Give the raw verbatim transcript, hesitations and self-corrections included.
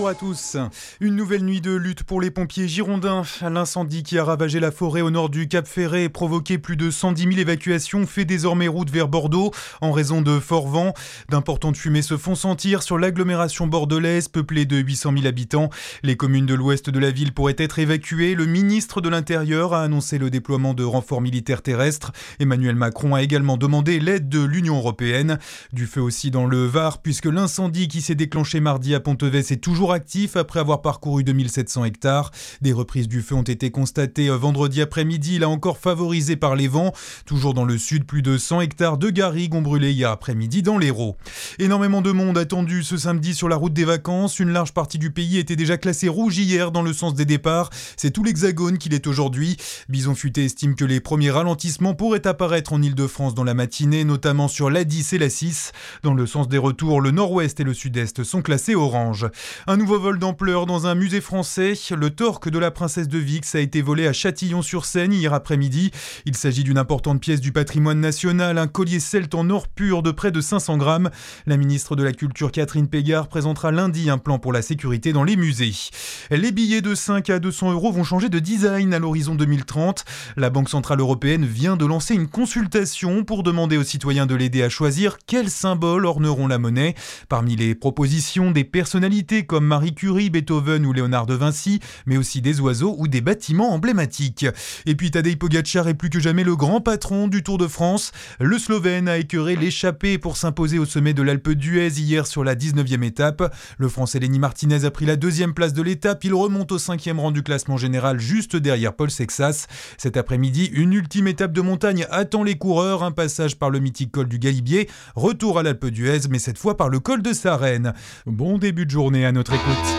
bonjour à tous. Une nouvelle nuit de lutte pour les pompiers girondins. L'incendie qui a ravagé la forêt au nord du Cap Ferret et provoqué plus de cent dix mille évacuations fait désormais route vers Bordeaux en raison de forts vents. D'importantes fumées se font sentir sur l'agglomération bordelaise peuplée de huit cent mille habitants. Les communes de l'ouest de la ville pourraient être évacuées. Le ministre de l'Intérieur a annoncé le déploiement de renforts militaires terrestres. Emmanuel Macron a également demandé l'aide de l'Union européenne. Du feu aussi dans le Var puisque l'incendie qui s'est déclenché mardi à Ponteves est toujours actif après avoir parcouru deux mille sept cents hectares. Des reprises du feu ont été constatées vendredi après-midi, là encore favorisées par les vents. Toujours dans le sud, plus de cent hectares de garrigues ont brûlé hier après-midi dans l'Hérault. Énormément de monde attendu ce samedi sur la route des vacances. Une large partie du pays était déjà classée rouge hier dans le sens des départs. C'est tout l'Hexagone qui l'est aujourd'hui. Bison Futé estime que les premiers ralentissements pourraient apparaître en Ile-de-France dans la matinée, notamment sur l'A dix et l'A six. Dans le sens des retours, le nord-ouest et le sud-est sont classés orange. Un nouveau vol d'ampleur dans un musée français. Le torque de la princesse de Vix a été volé à Châtillon-sur-Seine hier après-midi. Il s'agit d'une importante pièce du patrimoine national, un collier celte en or pur de près de cinq cents grammes. La ministre de la Culture Catherine Pégard présentera lundi un plan pour la sécurité dans les musées. Les billets de cinq à deux cents euros vont changer de design à l'horizon deux mille trente. La Banque Centrale Européenne vient de lancer une consultation pour demander aux citoyens de l'aider à choisir quels symboles orneront la monnaie. Parmi les propositions, des personnalités comme Marie Curie, Beethoven ou Léonard de Vinci, mais aussi des oiseaux ou des bâtiments emblématiques. Et puis Tadej Pogačar est plus que jamais le grand patron du Tour de France. Le Slovène a écœuré l'échappée pour s'imposer au sommet de l'Alpe d'Huez hier sur la dix-neuvième étape. Le Français Lenny Martinez a pris la deuxième place de l'étape. Il remonte au cinquième rang du classement général juste derrière Paul Sexas. Cet après-midi, une ultime étape de montagne attend les coureurs. Un passage par le mythique col du Galibier. Retour à l'Alpe d'Huez, mais cette fois par le col de Sarenne. Bon début de journée à notre écoute.